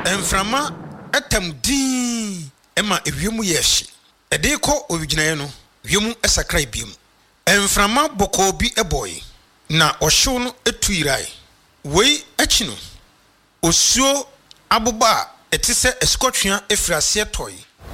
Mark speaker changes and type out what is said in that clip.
Speaker 1: Enframa etam din ema ewiemu yehye. Ede ko owigyinaye no wiemu esakrai biem. Enframa boko bi eboy na ohyew no etuirai. Wei achi no osuo aboba etise esukotwea efrase toy